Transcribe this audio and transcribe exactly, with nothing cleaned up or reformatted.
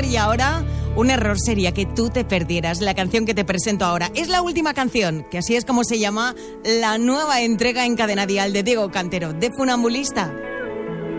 y ahora un error sería que tú te perdieras la canción que te presento ahora. Es la última canción, que así es como se llama la nueva entrega en Cadena Dial de Diego Cantero, de Funambulista.